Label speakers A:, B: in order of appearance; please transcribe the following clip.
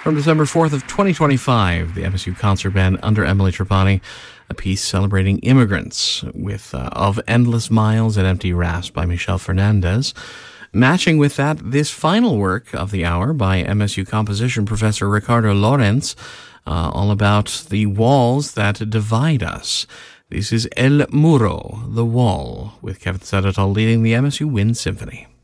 A: From December 4th of 2025, the MSU Concert Band under Emily Trapani, a piece celebrating immigrants with Of Endless Miles and Empty Rafts by Michel Fernandez. Matching with that, this final work of the hour by MSU composition professor Ricardo Lorenz, all about the walls that divide us. This is El Muro, The Wall, with Kevin Sedotol leading the MSU Wind Symphony.